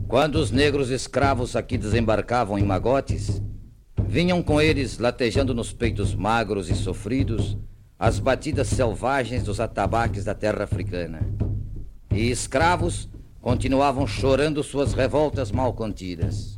Quando os negros escravos aqui desembarcavam em magotes, vinham com eles, latejando nos peitos magros e sofridos, as batidas selvagens dos atabaques da terra africana. E escravos continuavam chorando suas revoltas mal contidas.